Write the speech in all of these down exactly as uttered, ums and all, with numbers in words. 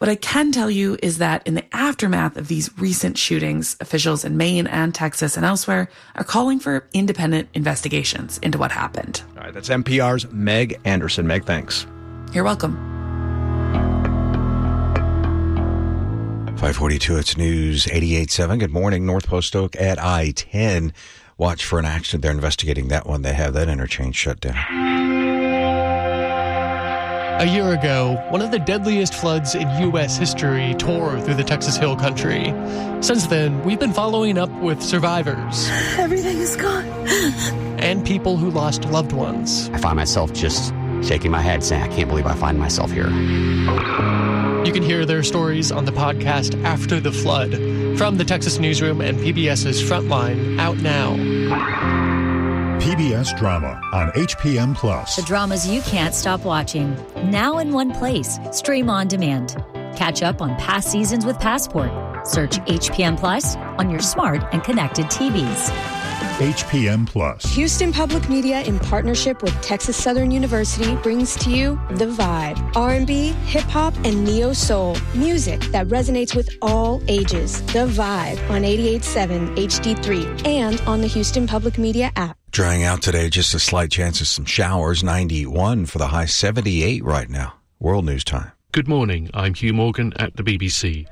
What I can tell you is that in the aftermath of these recent shootings, officials in Maine and Texas and elsewhere are calling for independent investigations into what happened. All right, that's N P R's Meg Anderson. Meg, thanks. You're welcome. five forty-two, it's News eighty-eight point seven. Good morning. North Post Oak at I ten. Watch for an accident. They're investigating that one. They have that interchange shut down. A year ago, one of the deadliest floods in U S history tore through the Texas Hill Country. Since then, we've been following up with survivors. Everything is gone. And people who lost loved ones. I find myself just shaking my head saying, I can't believe I find myself here. You can hear their stories on the podcast After the Flood from the Texas Newsroom and PBS's Frontline, out now. P B S Drama on H P M Plus. The dramas you can't stop watching. Now in one place. Stream on demand. Catch up on past seasons with Passport. Search H P M Plus on your smart and connected T Vs. H P M Plus. Houston Public Media, in partnership with Texas Southern University, brings to you The Vibe. R and B, hip-hop, and neo-soul. Music that resonates with all ages. The Vibe on eighty-eight point seven H D three and on the Houston Public Media app. Drying out today, just a slight chance of some showers. ninety-one for the high, seventy-eight right now. World News Time. Good morning. I'm Hugh Morgan at the B B C.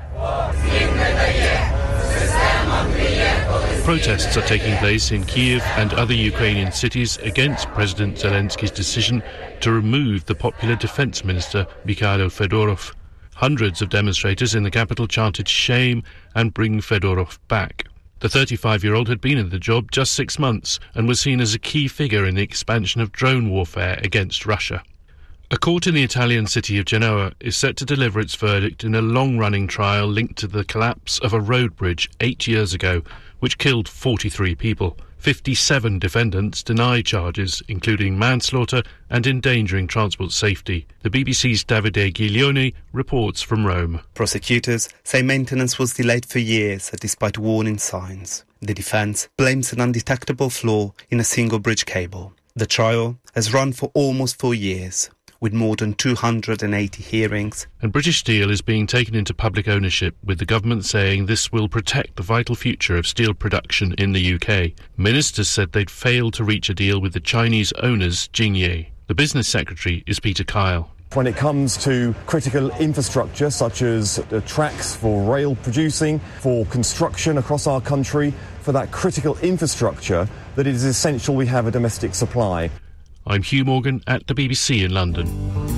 Protests are taking place in Kyiv and other Ukrainian cities against President Zelensky's decision to remove the popular defense minister Mikhailo Fedorov. Hundreds of demonstrators in the capital chanted shame and bring Fedorov back. The thirty-five-year-old had been in the job just six months and was seen as a key figure in the expansion of drone warfare against Russia. A court in the Italian city of Genoa is set to deliver its verdict in a long-running trial linked to the collapse of a road bridge eight years ago, which killed forty-three people. fifty-seven defendants deny charges, including manslaughter and endangering transport safety. The B B C's Davide Giglioni reports from Rome. Prosecutors say maintenance was delayed for years despite warning signs. The defence blames an undetectable flaw in a single bridge cable. The trial has run for almost four years. With more than two hundred eighty hearings. And British Steel is being taken into public ownership, with the government saying this will protect the vital future of steel production in the U K. Ministers said they'd failed to reach a deal with the Chinese owners, Jingye. The business secretary is Peter Kyle. When it comes to critical infrastructure, such as the tracks for rail producing, for construction across our country, for that critical infrastructure, that it is essential we have a domestic supply. I'm Hugh Morgan at the B B C in London.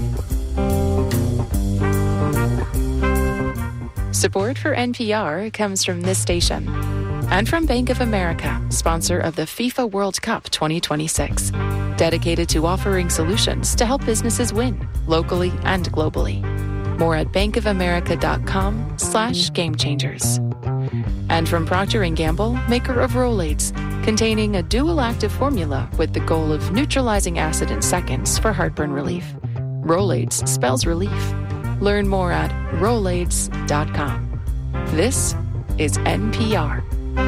Support for N P R comes from this station and from Bank of America, sponsor of the FIFA World Cup twenty twenty-six. Dedicated to offering solutions to help businesses win, locally and globally. More at bankofamerica.com slash game changers. And from Procter and Gamble, maker of Rolaids, containing a dual active formula with the goal of neutralizing acid in seconds for heartburn relief. Rolaids spells relief. Learn more at rolaids dot com. This is N P R.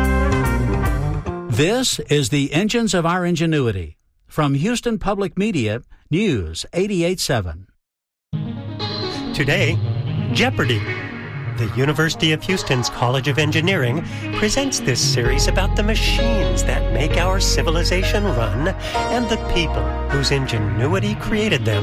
This is the Engines of Our Ingenuity. From Houston Public Media, News eighty-eight point seven. Today, Jeopardy! The University of Houston's College of Engineering presents this series about the machines that make our civilization run and the people whose ingenuity created them.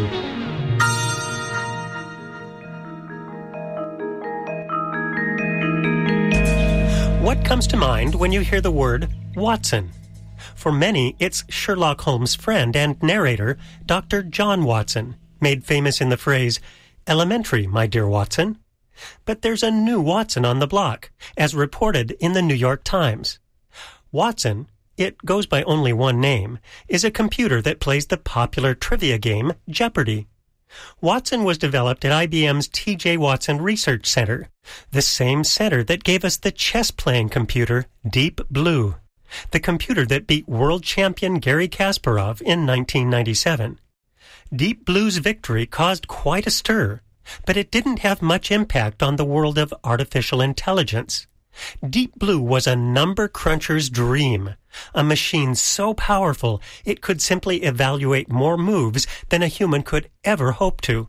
What comes to mind when you hear the word Watson? For many, it's Sherlock Holmes' friend and narrator, Doctor John Watson, made famous in the phrase, "Elementary, my dear Watson." But there's a new Watson on the block, as reported in the New York Times. Watson, it goes by only one name, is a computer that plays the popular trivia game Jeopardy! Watson was developed at I B M's T J Watson Research Center, the same center that gave us the chess-playing computer Deep Blue, the computer that beat world champion Garry Kasparov in nineteen ninety-seven. Deep Blue's victory caused quite a stir, but it didn't have much impact on the world of artificial intelligence. Deep Blue was a number cruncher's dream, a machine so powerful it could simply evaluate more moves than a human could ever hope to.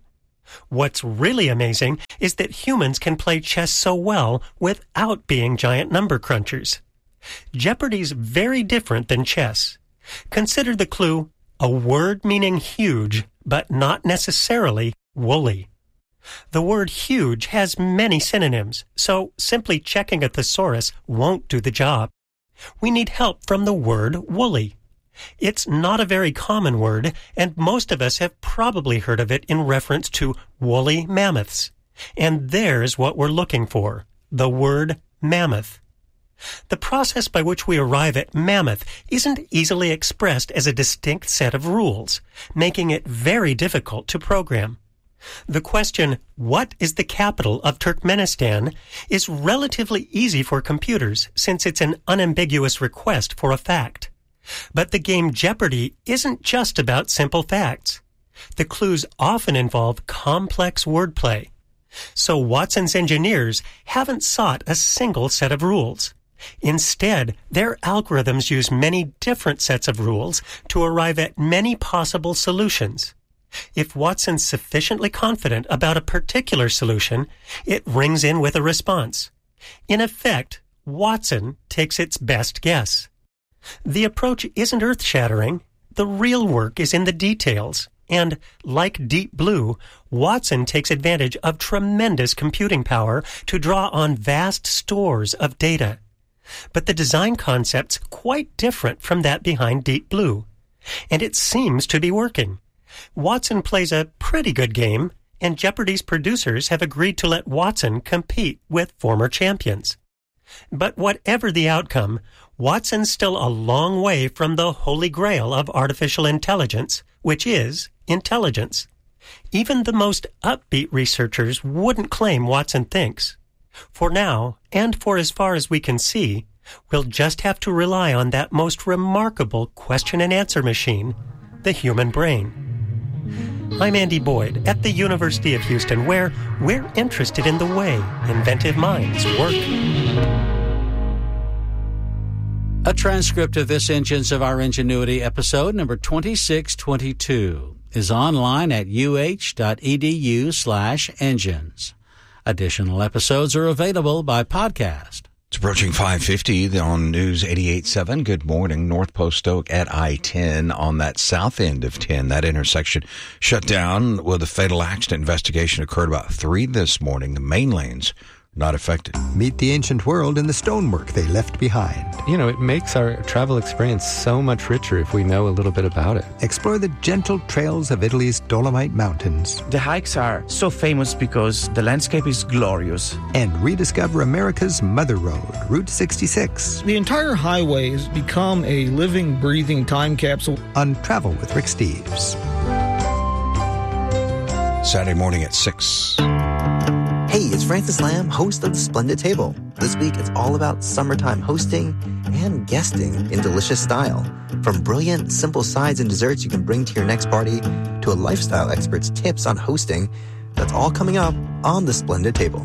What's really amazing is that humans can play chess so well without being giant number crunchers. Jeopardy's very different than chess. Consider the clue, a word meaning huge, but not necessarily woolly. The word huge has many synonyms, so simply checking a thesaurus won't do the job. We need help from the word woolly. It's not a very common word, and most of us have probably heard of it in reference to woolly mammoths. And there's what we're looking for, the word mammoth. The process by which we arrive at mammoth isn't easily expressed as a distinct set of rules, making it very difficult to program. The question, what is the capital of Turkmenistan, is relatively easy for computers since it's an unambiguous request for a fact. But the game Jeopardy isn't just about simple facts. The clues often involve complex wordplay. So Watson's engineers haven't sought a single set of rules. Instead, their algorithms use many different sets of rules to arrive at many possible solutions. If Watson's sufficiently confident about a particular solution, it rings in with a response. In effect, Watson takes its best guess. The approach isn't earth-shattering. The real work is in the details. And, like Deep Blue, Watson takes advantage of tremendous computing power to draw on vast stores of data. But the design concept's quite different from that behind Deep Blue. And it seems to be working. Watson plays a pretty good game, and Jeopardy's producers have agreed to let Watson compete with former champions. But whatever the outcome, Watson's still a long way from the holy grail of artificial intelligence, which is intelligence. Even the most upbeat researchers wouldn't claim Watson thinks. For now, and for as far as we can see, we'll just have to rely on that most remarkable question and answer machine, the human brain. I'm Andy Boyd at the University of Houston, where we're interested in the way inventive minds work. A transcript of this Engines of Our Ingenuity episode number twenty-six twenty-two is online at uh.edu slash engines. Additional episodes are available by podcast. It's approaching five fifty on News eighty-eight point seven. Good morning. North Post Oak at I ten on that south end of ten. That intersection shut down with a fatal accident. Investigation occurred about three this morning. The main lanes not affected. Meet the ancient world and the stonework they left behind. You know, it makes our travel experience so much richer if we know a little bit about it. Explore the gentle trails of Italy's Dolomite Mountains. The hikes are so famous because the landscape is glorious. And rediscover America's Mother Road, Route sixty-six. The entire highway has become a living, breathing time capsule. On Travel with Rick Steves. Saturday morning at six. Hey, it's Francis Lamb, host of The Splendid Table. This week, it's all about summertime hosting and guesting in delicious style. From brilliant, simple sides and desserts you can bring to your next party to a lifestyle expert's tips on hosting. That's all coming up on The Splendid Table.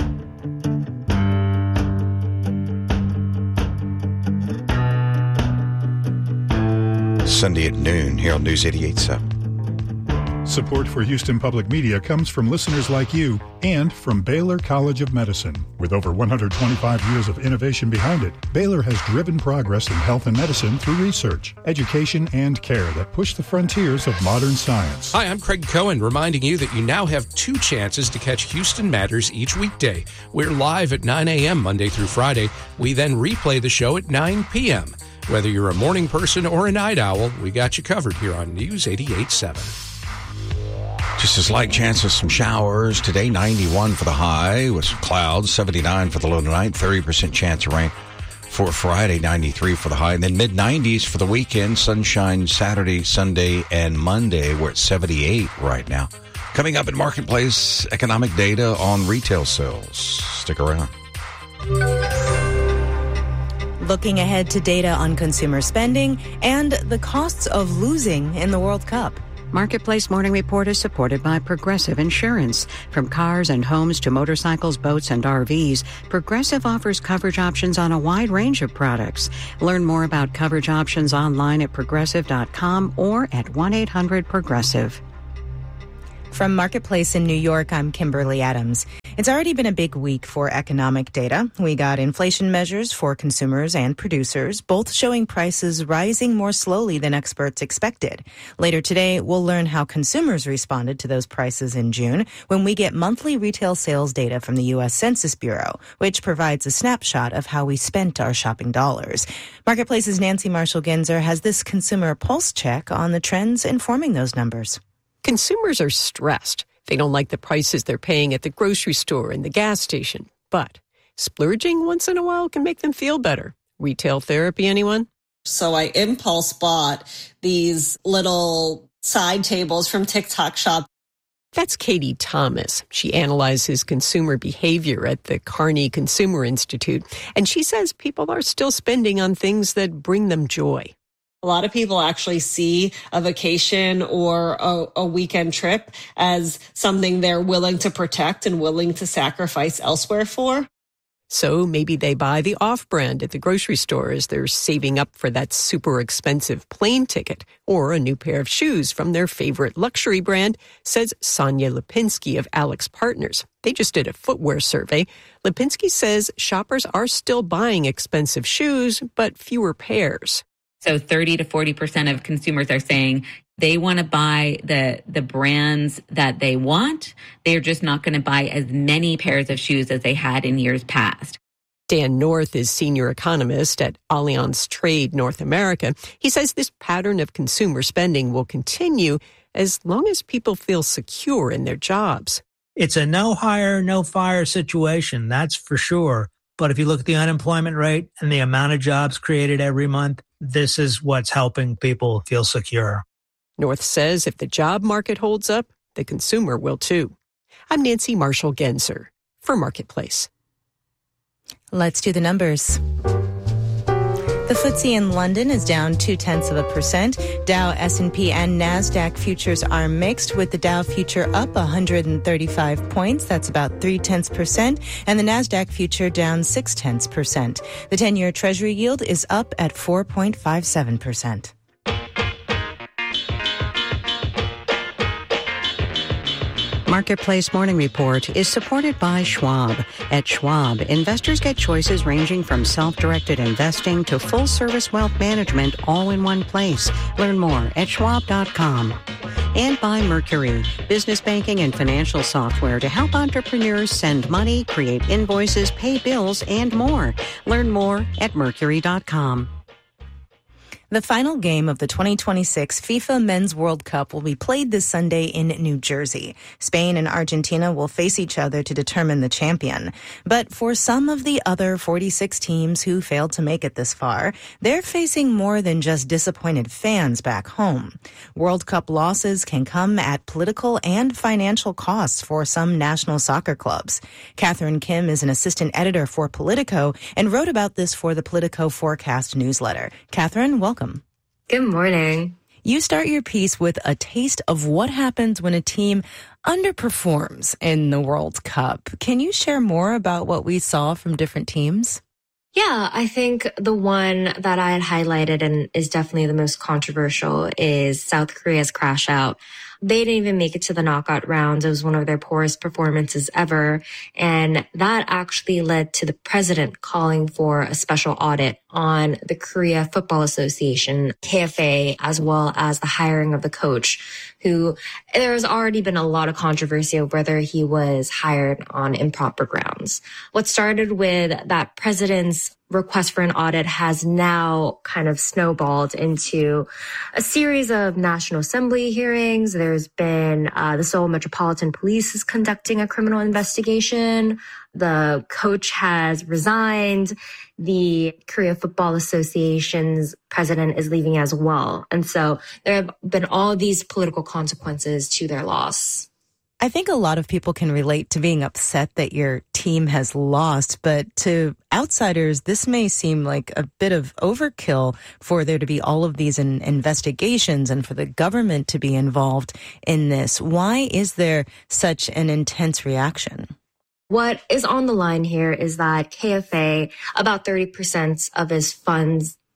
Sunday at noon here on News eighty-eight point seven. Support for Houston Public Media comes from listeners like you and from Baylor College of Medicine. With over one hundred twenty-five years of innovation behind it, Baylor has driven progress in health and medicine through research, education, and care that push the frontiers of modern science. Hi, I'm Craig Cohen, reminding you that you now have two chances to catch Houston Matters each weekday. We're live at nine a.m. Monday through Friday. We then replay the show at nine p.m. Whether you're a morning person or a night owl, we got you covered here on News eighty-eight point seven. Just a slight chance of some showers today, ninety-one for the high with some clouds, seventy-nine for the low tonight, thirty percent chance of rain for Friday, ninety-three for the high, and then mid nineties for the weekend, sunshine Saturday, Sunday, and Monday. We're at seventy-eight right now. Coming up in Marketplace, economic data on retail sales. Stick around. Looking ahead to data on consumer spending and the costs of losing in the World Cup. Marketplace Morning Report is supported by Progressive Insurance. From cars and homes to motorcycles, boats, and R Vs, Progressive offers coverage options on a wide range of products. Learn more about coverage options online at progressive dot com or at one eight hundred progressive. From Marketplace in New York, I'm Kimberly Adams. It's already been a big week for economic data. We got inflation measures for consumers and producers, both showing prices rising more slowly than experts expected. Later today, we'll learn how consumers responded to those prices in June when we get monthly retail sales data from the U S Census Bureau, which provides a snapshot of how we spent our shopping dollars. Marketplace's Nancy Marshall-Genzer has this consumer pulse check on the trends informing those numbers. Consumers are stressed. They don't like the prices they're paying at the grocery store and the gas station. But splurging once in a while can make them feel better. Retail therapy, anyone? So I impulse bought these little side tables from TikTok Shop. That's Katie Thomas. She analyzes consumer behavior at the Carney Consumer Institute. And she says people are still spending on things that bring them joy. A lot of people actually see a vacation or a, a weekend trip as something they're willing to protect and willing to sacrifice elsewhere for. So maybe they buy the off-brand at the grocery store as they're saving up for that super expensive plane ticket, or a new pair of shoes from their favorite luxury brand, says Sonia Lipinski of Alex Partners. They just did a footwear survey. Lipinski says shoppers are still buying expensive shoes, but fewer pairs. So thirty to forty percent of consumers are saying they want to buy the the brands that they want. They're just not going to buy as many pairs of shoes as they had in years past. Dan North is senior economist at Allianz Trade North America. He says this pattern of consumer spending will continue as long as people feel secure in their jobs. It's a no hire, no fire situation, that's for sure. But if you look at the unemployment rate and the amount of jobs created every month, this is what's helping people feel secure. North says if the job market holds up, the consumer will too. I'm Nancy Marshall-Genzer for Marketplace. Let's do the numbers. The F T S E in London is down two-tenths of a percent. Dow, S and P, and NASDAQ futures are mixed, with the Dow future up one hundred thirty-five points. That's about three-tenths percent. And the NASDAQ future down six-tenths percent. The ten-year Treasury yield is up at four point five seven percent. Marketplace Morning Report is supported by Schwab. At Schwab, investors get choices ranging from self-directed investing to full-service wealth management all in one place. Learn more at schwab dot com. And by Mercury, business banking and financial software to help entrepreneurs send money, create invoices, pay bills, and more. Learn more at mercury dot com. The final game of the twenty twenty-six FIFA Men's World Cup will be played this Sunday in New Jersey. Spain and Argentina will face each other to determine the champion. But for some of the other forty-six teams who failed to make it this far, they're facing more than just disappointed fans back home. World Cup losses can come at political and financial costs for some national soccer clubs. Catherine Kim is an assistant editor for Politico and wrote about this for the Politico Forecast newsletter. Catherine, welcome. Good morning. You start your piece with a taste of what happens when a team underperforms in the World Cup. Can you share more about what we saw from different teams? Yeah, I think the one that I had highlighted and is definitely the most controversial is South Korea's crash out. They didn't even make it to the knockout rounds. It was one of their poorest performances ever. And that actually led to the president calling for a special audit on the Korea Football Association, K F A, as well as the hiring of the coach, who there has already been a lot of controversy of whether he was hired on improper grounds. What started with that president's request for an audit has now kind of snowballed into a series of National Assembly hearings. There's been uh, the Seoul Metropolitan Police is conducting a criminal investigation. The coach has resigned. The Korea Football Association's president is leaving as well. And so there have been all these political consequences to their loss. I think a lot of people can relate to being upset that your team has lost, but to outsiders, this may seem like a bit of overkill for there to be all of these in investigations and for the government to be involved in this. Why is there such an intense reaction? What is on the line here is that K F A, about thirty percent of his funds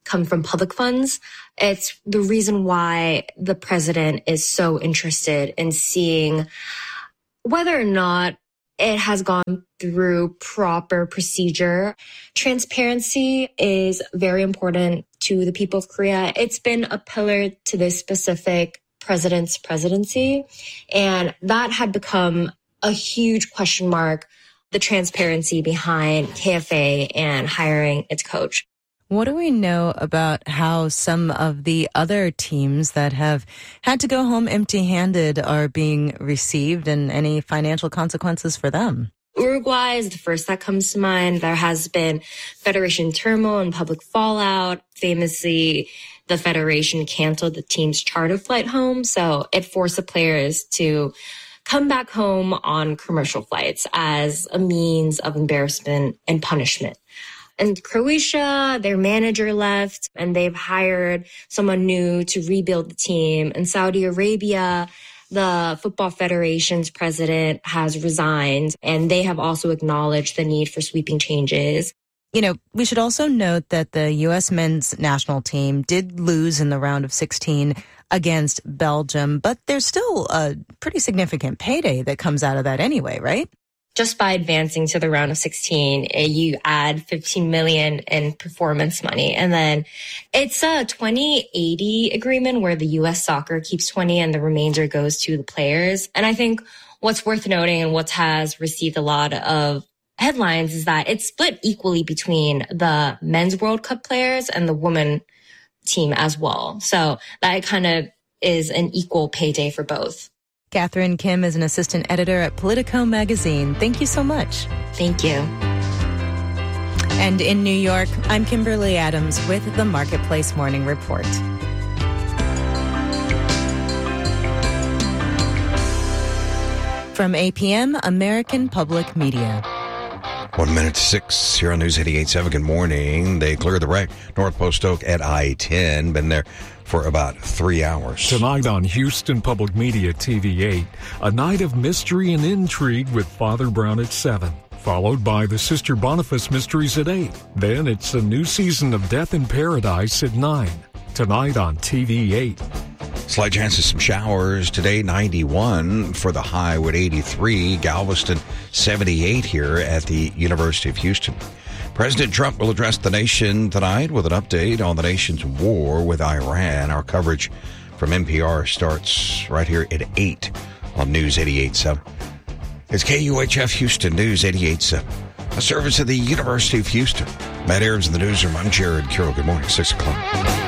come from public funds. It's the reason why the president is so interested in seeing whether or not it has gone through proper procedure. Transparency is very important to the people of Korea. It's been a pillar to this specific president's presidency, and that had become a huge question mark, the transparency behind K F A and hiring its coach. What do we know about how some of the other teams that have had to go home empty-handed are being received, and any financial consequences for them? Uruguay is the first that comes to mind. There has been federation turmoil and public fallout. Famously, the federation canceled the team's charter flight home, so it forced the players to come back home on commercial flights as a means of embarrassment and punishment. And Croatia, their manager left, and they've hired someone new to rebuild the team. In Saudi Arabia, the Football Federation's president has resigned, and they have also acknowledged the need for sweeping changes. You know, we should also note that the U S men's national team did lose in the round of sixteen against Belgium, but there's still a pretty significant payday that comes out of that anyway, right? Just by advancing to the round of sixteen, you add fifteen million dollars in performance money. And then it's a twenty eighty agreement where the U S soccer keeps twenty and the remainder goes to the players. And I think what's worth noting and what has received a lot of headlines is that it's split equally between the men's World Cup players and the women team as well. So that kind of is an equal payday for both. Catherine Kim is an assistant editor at Politico magazine. Thank you so much. Thank you. And in New York, I'm Kimberly Adams with the Marketplace Morning Report. From A P M, American Public Media. One minute to six here on News eighty-eight point seven. Good morning. They cleared the wreck. North Post Oak at I ten. Been there for about three hours. Tonight on Houston Public Media T V eight, a night of mystery and intrigue with Father Brown at seven, followed by the Sister Boniface Mysteries at eight. Then it's a new season of Death in Paradise at nine. Tonight on T V eight. Slight chance of some showers today, ninety-one for the high with eighty-three. Galveston, seventy-eight here at the University of Houston. President Trump will address the nation tonight with an update on the nation's war with Iran. Our coverage from N P R starts right here at eight on News eighty-eight point seven. It's K U H F Houston News eighty-eight point seven, a service of the University of Houston. Matt Aarons in the newsroom. I'm Jared Carroll. Good morning, six o'clock.